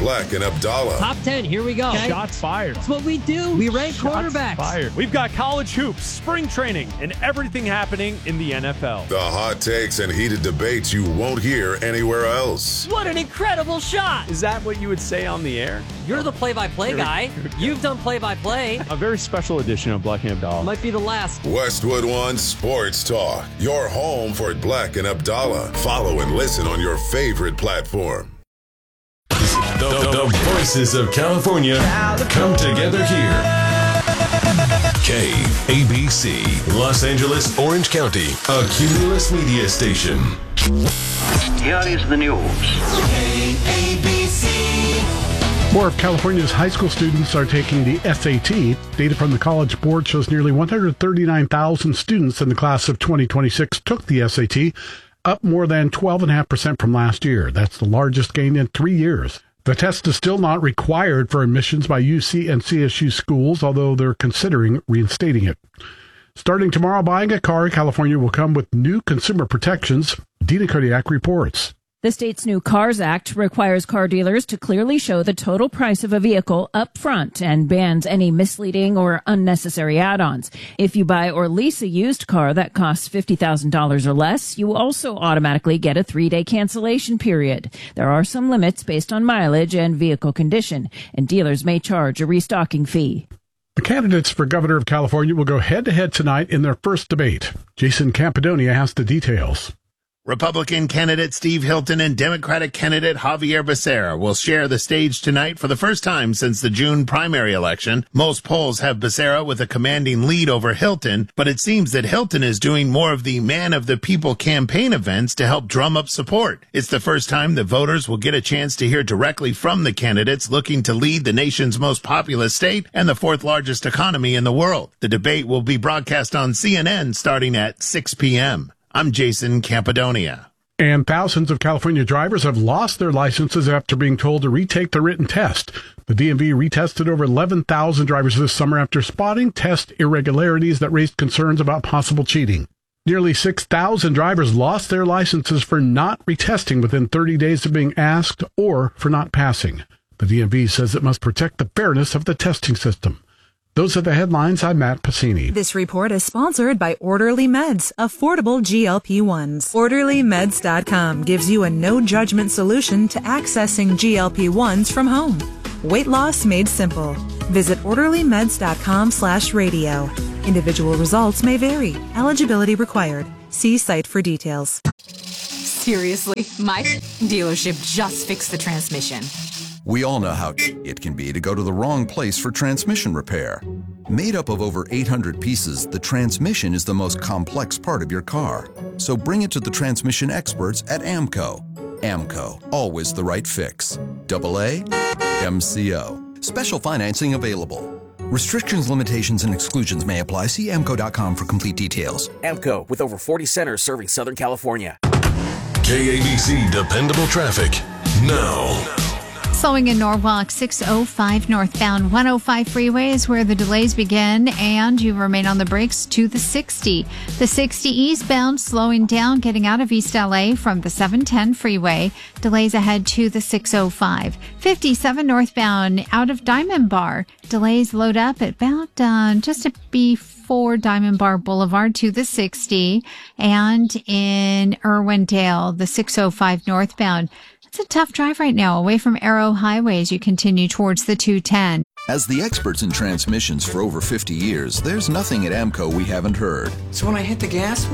Black and Abdallah. Top 10, here we go. Okay. Shots fired. That's what we do. We rank quarterbacks. Fired. We've got college hoops, spring training, and everything happening in the NFL. The hot takes and heated debates you won't hear anywhere else. What an incredible shot. Is that what you would say on the air? You're the play-by-play guy. You've done play-by-play. A very special edition of Black and Abdallah. Might be the last. Westwood One Sports Talk. Your home for Black and Abdallah. Follow and listen on your favorite platform. The voices of California come together here. KABC, Los Angeles, Orange County, a Cumulus media station. Here is the news. More of California's high school students are taking the SAT. Data from the College Board shows nearly 139,000 students in the class of 2026 took the SAT, up more than 12.5% from last year. That's the largest gain in 3 years. The test is still not required for admissions by UC and CSU schools, although they're considering reinstating it. Starting tomorrow, buying a car in California will come with new consumer protections. Dina Kodiak reports. The state's new CARS Act requires car dealers to clearly show the total price of a vehicle up front and bans any misleading or unnecessary add-ons. If you buy or lease a used car that costs $50,000 or less, you also automatically get a 3-day cancellation period. There are some limits based on mileage and vehicle condition, and dealers may charge a restocking fee. The candidates for governor of California will go head-to-head tonight in their first debate. Jason Campidonia has the details. Republican candidate Steve Hilton and Democratic candidate Javier Becerra will share the stage tonight for the first time since the June primary election. Most polls have Becerra with a commanding lead over Hilton, but it seems that Hilton is doing more of the Man of the People campaign events to help drum up support. It's the first time that voters will get a chance to hear directly from the candidates looking to lead the nation's most populous state and the fourth largest economy in the world. The debate will be broadcast on CNN starting at 6 p.m. I'm Jason Campidonia. And thousands of California drivers have lost their licenses after being told to retake the written test. The DMV retested over 11,000 drivers this summer after spotting test irregularities that raised concerns about possible cheating. Nearly 6,000 drivers lost their licenses for not retesting within 30 days of being asked or for not passing. The DMV says it must protect the fairness of the testing system. Those are the headlines. I'm Matt Pacini. This report is sponsored by Orderly Meds, affordable GLP-1s. OrderlyMeds.com gives you a no-judgment solution to accessing GLP-1s from home. Weight loss made simple. Visit OrderlyMeds.com/radio. Individual results may vary. Eligibility required. See site for details. Seriously, my dealership just fixed the transmission. We all know how it can be to go to the wrong place for transmission repair. Made up of over 800 pieces, the transmission is the most complex part of your car. So bring it to the transmission experts at AMCO. AMCO, always the right fix. AA MCO. Special financing available. Restrictions, limitations, and exclusions may apply. See AMCO.com for complete details. AMCO, with over 40 centers serving Southern California. KABC Dependable Traffic now. Slowing in Norwalk, 605 northbound 105 freeway is where the delays begin, and you remain on the brakes to the 60. The 60 eastbound slowing down, getting out of East LA from the 710 freeway. Delays ahead to the 605. 57 northbound out of Diamond Bar. Delays load up at about just before Diamond Bar Boulevard to the 60. And in Irwindale, the 605 northbound. It's a tough drive right now. Away from Arrow Highway as you continue towards the 210. As the experts in transmissions for over 50 years, there's nothing at AMCO we haven't heard. So when I hit the gas,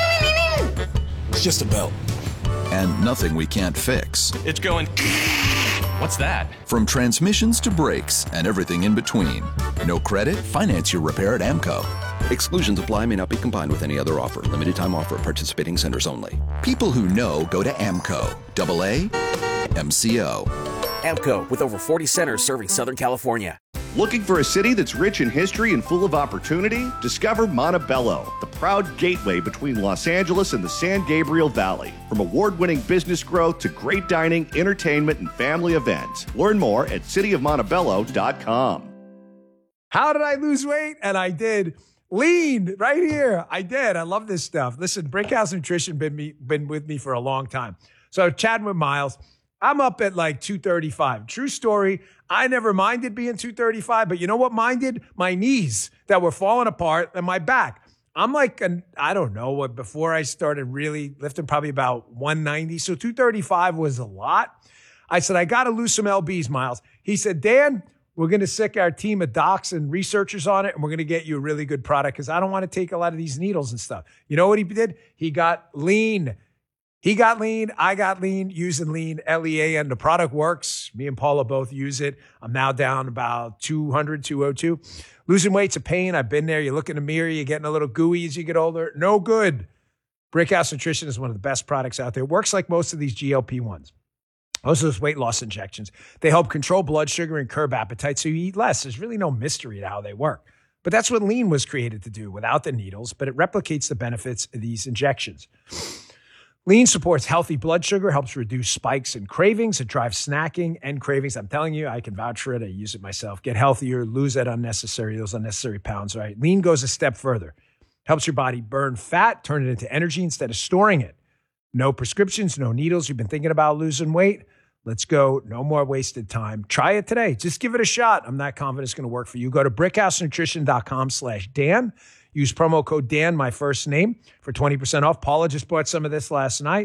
It's just a belt. And nothing we can't fix. It's going... What's that? From transmissions to brakes and everything in between. No credit? Finance your repair at AMCO. Exclusions apply, may not be combined with any other offer. Limited time offer, participating centers only. People who know go to AMCO. AA MCO. AMCO, with over 40 centers serving Southern California. Looking for a city that's rich in history and full of opportunity? Discover Montebello, the proud gateway between Los Angeles and the San Gabriel Valley. From award-winning business growth to great dining, entertainment, and family events. Learn more at cityofmontebello.com. How did I lose weight? And I did. Lean right here. I did. I love this stuff. Listen, Brickhouse Nutrition been with me for a long time. So chatting with Miles, I'm up at like 235. True story. I never minded being 235, but you know what minded? My knees that were falling apart and my back. I'm like, I don't know what, before I started really lifting, probably about 190. So 235 was a lot. I said, I got to lose some lbs, Miles. He said, Dan, we're going to sick our team of docs and researchers on it, and we're going to get you a really good product because I don't want to take a lot of these needles and stuff. You know what he did? He got lean. He got lean. I got lean, using lean, LEAN. The product works. Me and Paula both use it. I'm now down about 200, 202. Losing weight's a pain. I've been there. You look in the mirror, you're getting a little gooey as you get older. No good. Brickhouse Nutrition is one of the best products out there. It works like most of these GLP-1s. Most of those weight loss injections. They help control blood sugar and curb appetite so you eat less. There's really no mystery to how they work. But that's what lean was created to do without the needles, but it replicates the benefits of these injections. Lean supports healthy blood sugar, helps reduce spikes and cravings. It drives snacking and cravings. I'm telling you, I can vouch for it. I use it myself. Get healthier, lose those unnecessary pounds, right? Lean goes a step further. Helps your body burn fat, turn it into energy instead of storing it. No prescriptions, no needles. You've been thinking about losing weight? Let's go. No more wasted time. Try it today. Just give it a shot. I'm not confident it's going to work for you. Go to brickhousenutrition.com/Dan. Use promo code Dan, my first name, for 20% off. Paula just bought some of this last night.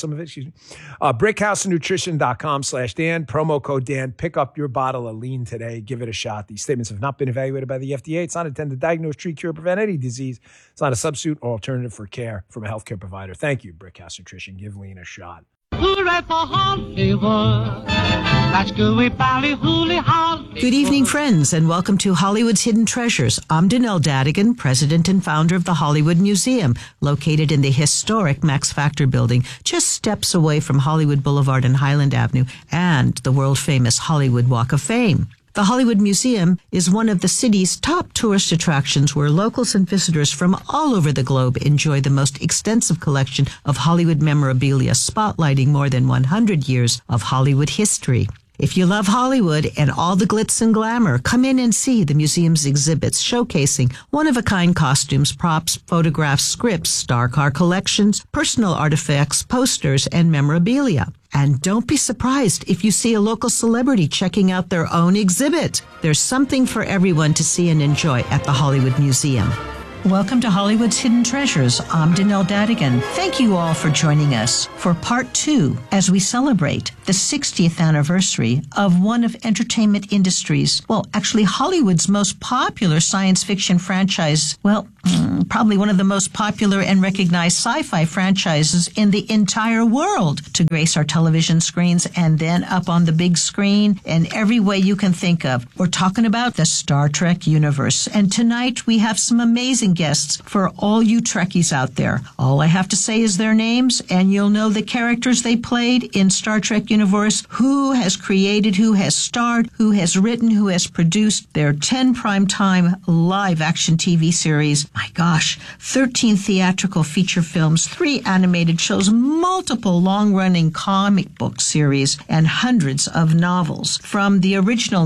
Brickhousenutrition.com/Dan. Promo code Dan. Pick up your bottle of lean today. Give it a shot. These statements have not been evaluated by the FDA. It's not intended to diagnose, treat, cure, prevent any disease. It's not a substitute or alternative for care from a healthcare provider. Thank you, Brickhouse Nutrition. Give lean a shot. Hooray for Hollywood. That's gooey bally hooly Hollywood. Good evening, friends, and welcome to Hollywood's Hidden Treasures. I'm Danelle Dadigan, president and founder of the Hollywood Museum, located in the historic Max Factor building, just steps away from Hollywood Boulevard and Highland Avenue and the world-famous Hollywood Walk of Fame. The Hollywood Museum is one of the city's top tourist attractions where locals and visitors from all over the globe enjoy the most extensive collection of Hollywood memorabilia, spotlighting more than 100 years of Hollywood history. If you love Hollywood and all the glitz and glamour, come in and see the museum's exhibits showcasing one-of-a-kind costumes, props, photographs, scripts, star car collections, personal artifacts, posters, and memorabilia. And don't be surprised if you see a local celebrity checking out their own exhibit. There's something for everyone to see and enjoy at the Hollywood Museum. Welcome to Hollywood's Hidden Treasures. I'm Danelle Dadigan. Thank you all for joining us for part 2 as we celebrate the 60th anniversary of one of entertainment industry's, actually Hollywood's most popular science fiction franchise. Probably one of the most popular and recognized sci-fi franchises in the entire world to grace our television screens and then up on the big screen in every way you can think of. We're talking about the Star Trek universe. And tonight we have some amazing guests for all you Trekkies out there. All I have to say is their names and you'll know the characters they played in Star Trek universe, who has created, who has starred, who has written, who has produced their 10 primetime live action TV series. My gosh, 13 theatrical feature films, 3 animated shows, multiple long-running comic book series, and hundreds of novels from the original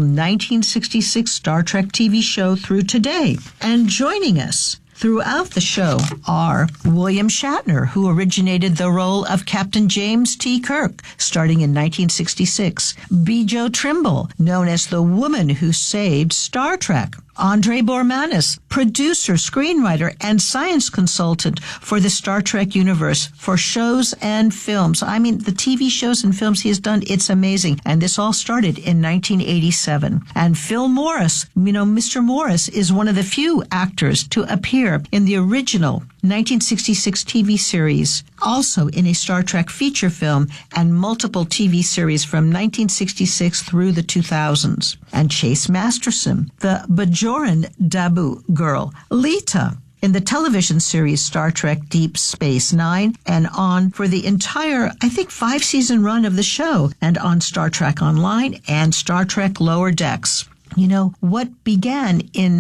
1966 Star Trek TV show through today. And joining us throughout the show are William Shatner, who originated the role of Captain James T. Kirk, starting in 1966. B. Joe Trimble, known as the woman who saved Star Trek. Andre Bormanis, producer, screenwriter, and science consultant for the Star Trek universe for shows and films. I mean, the TV shows and films he has done, it's amazing. And this all started in 1987. And Phil Morris, Mr. Morris is one of the few actors to appear in the original 1966 TV series, also in a Star Trek feature film and multiple TV series from 1966 through the 2000s. And Chase Masterson, the Bajoran Dabu girl, Lita, in the television series Star Trek Deep Space Nine and on for the entire, 5-season run of the show and on Star Trek Online and Star Trek Lower Decks. What began in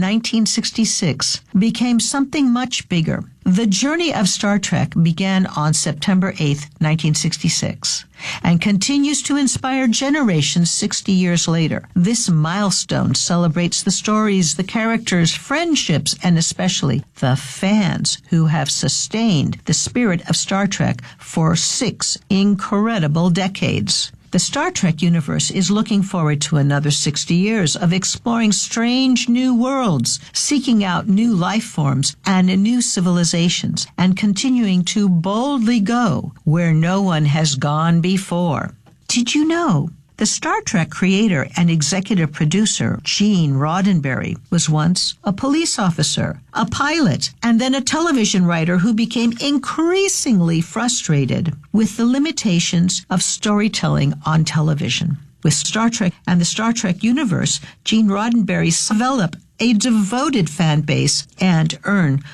1966 became something much bigger. The journey of Star Trek began on September 8th, 1966, and continues to inspire generations 60 years later. This milestone celebrates the stories, the characters, friendships, and especially the fans who have sustained the spirit of Star Trek for 6 incredible decades. The Star Trek universe is looking forward to another 60 years of exploring strange new worlds, seeking out new life forms and new civilizations, and continuing to boldly go where no one has gone before. Did you know? The Star Trek creator and executive producer, Gene Roddenberry, was once a police officer, a pilot, and then a television writer who became increasingly frustrated with the limitations of storytelling on television. With Star Trek and the Star Trek universe, Gene Roddenberry developed a devoted fan base and earned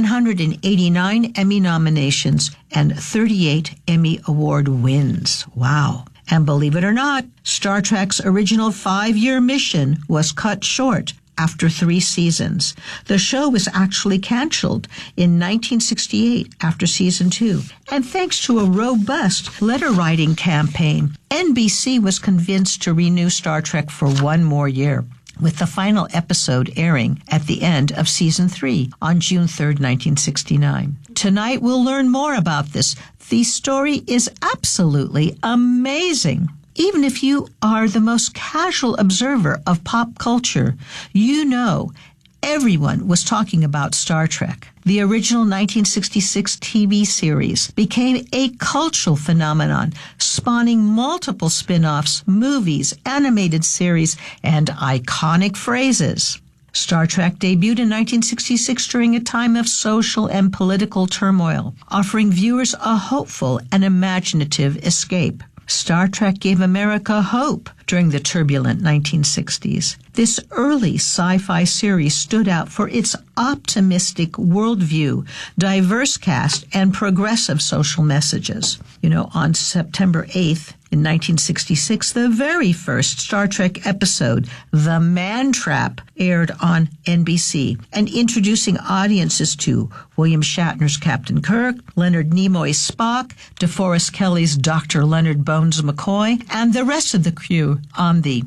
189 Emmy nominations and 38 Emmy Award wins. Wow. And believe it or not, Star Trek's original 5-year mission was cut short after 3 seasons. The show was actually canceled in 1968 after season 2. And thanks to a robust letter-writing campaign, NBC was convinced to renew Star Trek for 1 more year, with the final episode airing at the end of season 3 on June 3rd, 1969. Tonight we'll learn more about this. The story is absolutely amazing. Even if you are the most casual observer of pop culture, you know everyone was talking about Star Trek. The original 1966 TV series became a cultural phenomenon, spawning multiple spin-offs, movies, animated series, and iconic phrases. Star Trek debuted in 1966 during a time of social and political turmoil, offering viewers a hopeful and imaginative escape. Star Trek gave America hope during the turbulent 1960s. This early sci-fi series stood out for its optimistic worldview, diverse cast, and progressive social messages. On September 8th, in 1966, the very first Star Trek episode, The Man Trap, aired on NBC, and introducing audiences to William Shatner's Captain Kirk, Leonard Nimoy's Spock, DeForest Kelley's Dr. Leonard Bones McCoy, and the rest of the crew on the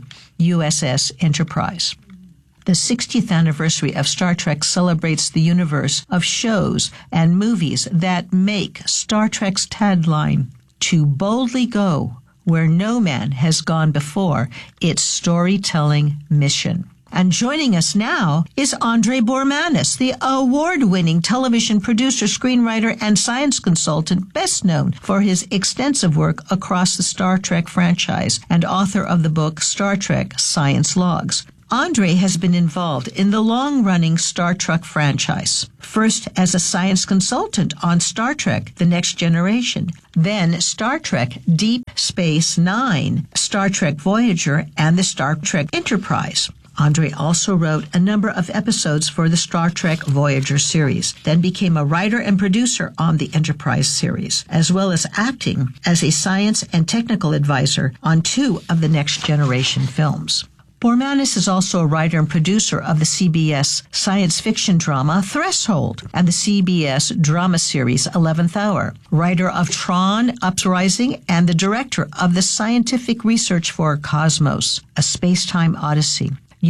USS Enterprise. The 60th anniversary of Star Trek celebrates the universe of shows and movies that make Star Trek's tagline, "To boldly go where no man has gone before," its storytelling mission. And joining us now is Andre Bormanis, the award-winning television producer, screenwriter, and science consultant, best known for his extensive work across the Star Trek franchise and author of the book Star Trek Science Logs. Andre has been involved in the long-running Star Trek franchise, first as a science consultant on Star Trek The Next Generation, then Star Trek Deep Space Nine, Star Trek Voyager, and the Star Trek Enterprise. Andre also wrote a number of episodes for the Star Trek Voyager series, then became a writer and producer on the Enterprise series, as well as acting as a science and technical advisor on 2 of the Next Generation films. Bormanis is also a writer and producer of the CBS science fiction drama Threshold and the CBS drama series 11th Hour, writer of Tron Uprising, and the director of the scientific research for Cosmos, A Space-Time Odyssey.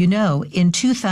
In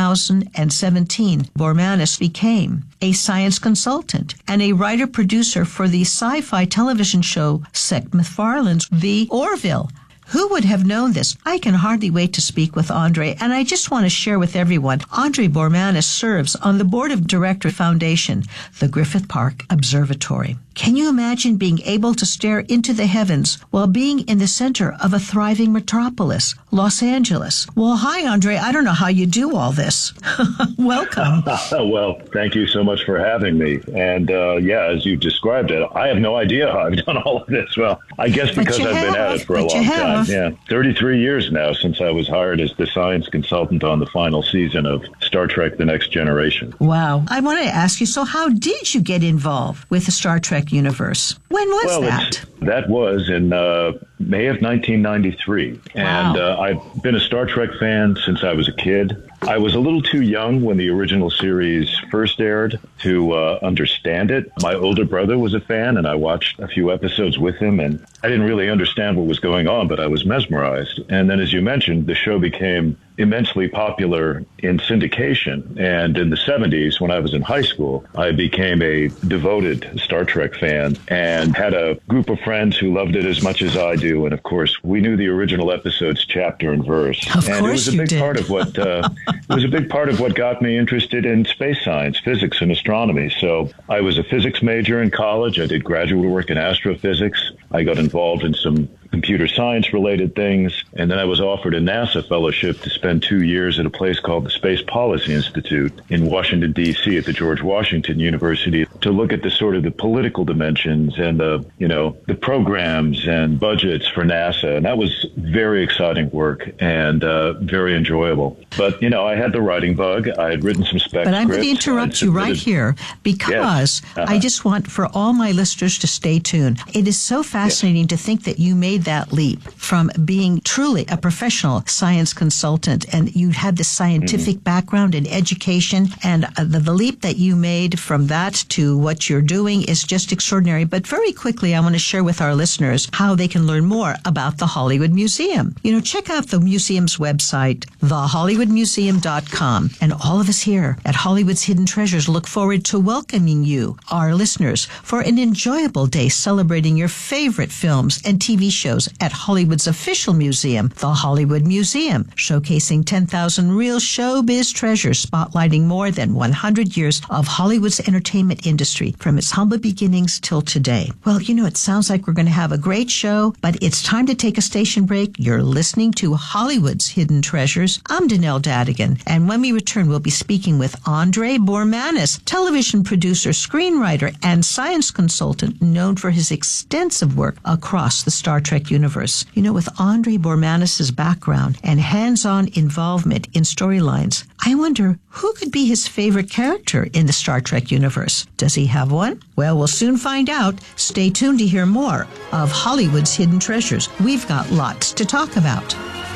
2017, Bormanis became a science consultant and a writer-producer for the sci-fi television show Seth MacFarlane's The Orville. Who would have known this? I can hardly wait to speak with Andre, and I just want to share with everyone, Andre Bormanis serves on the board of directors Foundation, the Griffith Park Observatory. Can you imagine being able to stare into the heavens while being in the center of a thriving metropolis, Los Angeles? Well, hi, Andre. I don't know how you do all this. Welcome. Well, thank you so much for having me. And as you described it, I have no idea how I've done all of this. Well, I guess because I've been at it for a long time. Yeah, 33 years now since I was hired as the science consultant on the final season of Star Trek The Next Generation. Wow. I want to ask you, so how did you get involved with the Star Trek universe? When was that? That was in May of 1993. Wow. And I've been a Star Trek fan since I was a kid. I was a little too young when the original series first aired to understand it. My older brother was a fan, and I watched a few episodes with him, and I didn't really understand what was going on, but I was mesmerized. And then, as you mentioned, the show became immensely popular in syndication. And in the 70s, when I was in high school, I became a devoted Star Trek fan and had a group of friends who loved it as much as I do. And of course, we knew the original episodes chapter and verse. Of and course it was a big part of what got me interested in space science, physics, and astronomy. So I was a physics major in college. I did graduate work in astrophysics. I got involved in some computer science related things. And then I was offered a NASA fellowship to spend 2 years at a place called the Space Policy Institute in Washington, D.C. at the George Washington University to look at the sort of the political dimensions and the programs and budgets for NASA. And that was very exciting work and very enjoyable. But, I had the writing bug. I had written some spec But I'm going to scripts. interrupt you right here because I just want for all my listeners to stay tuned. It is so fascinating to think that you made that leap from being truly a professional science consultant and you had this scientific background in education, and the leap that you made from that to what you're doing is just extraordinary. But very quickly, I want to share with our listeners how they can learn more about the Hollywood Museum. Check out the museum's website, thehollywoodmuseum.com. And all of us here at Hollywood's Hidden Treasures look forward to welcoming you, our listeners, for an enjoyable day celebrating your favorite films and TV shows at Hollywood's official museum, the Hollywood Museum, showcasing 10,000 real showbiz treasures, spotlighting more than 100 years of Hollywood's entertainment industry from its humble beginnings till today. Well, it sounds like we're going to have a great show, but it's time to take a station break. You're listening to Hollywood's Hidden Treasures. I'm Danelle Dadigan, and when we return, we'll be speaking with Andre Bormanis, television producer, screenwriter, and science consultant known for his extensive work across the Star Trek universe. With Andre Bormanis' background and hands-on involvement in storylines, I wonder who could be his favorite character in the Star Trek universe. Does he have one? Well, we'll soon find out. Stay tuned to hear more of Hollywood's Hidden Treasures. We've got lots to talk about.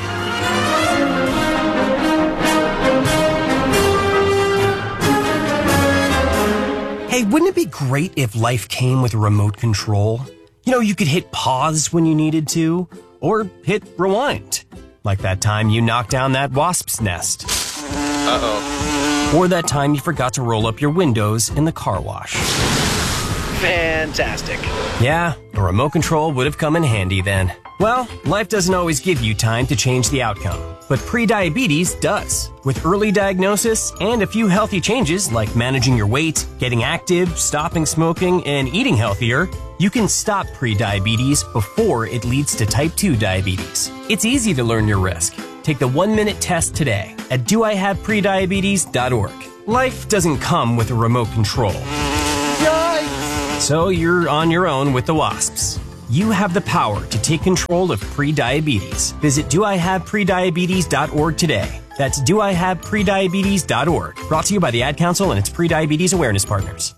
Hey, wouldn't it be great if life came with a remote control? You could hit pause when you needed to, or hit rewind. Like that time you knocked down that wasp's nest. Uh-oh. Or that time you forgot to roll up your windows in the car wash. Fantastic. Yeah, a remote control would have come in handy then. Well, life doesn't always give you time to change the outcome, but prediabetes does. With early diagnosis and a few healthy changes like managing your weight, getting active, stopping smoking, and eating healthier, you can stop prediabetes before it leads to type 2 diabetes. It's easy to learn your risk. Take the 1-minute test today at doihaveprediabetes.org. Life doesn't come with a remote control. Yikes! So you're on your own with the wasps. You have the power to take control of prediabetes. Visit doihaveprediabetes.org today. That's doihaveprediabetes.org. Brought to you by the Ad Council and its Prediabetes Awareness Partners.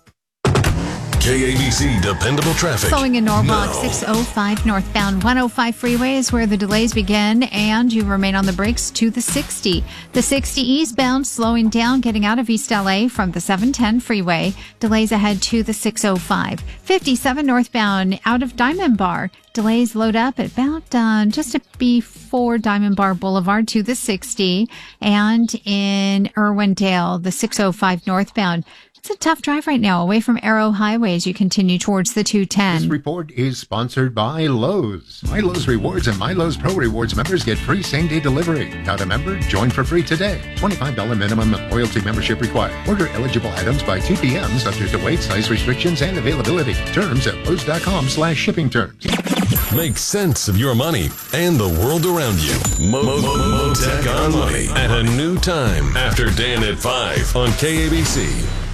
KABC Dependable Traffic. Slowing in Norwalk, 605 northbound 105 freeway is where the delays begin, and you remain on the brakes to the 60. The 60 eastbound slowing down getting out of East LA from the 710 freeway. Delays ahead to the 605. 57 northbound out of Diamond Bar. Delays load up at about just before Diamond Bar Boulevard to the 60. And in Irwindale, the 605 northbound. It's a tough drive right now away from Arrow Highway as you continue towards the 210. This report is sponsored by Lowe's. My Lowe's Rewards and My Lowe's Pro Rewards members get free same-day delivery. Not a member? Join for free today. $25 minimum loyalty membership required. Order eligible items by 2 p.m. subject to weight, size restrictions, and availability. Terms at Lowe's.com/shipping terms. Make sense of your money and the world around you. Mo Tech on Money at a new time after Dan at 5 on KABC.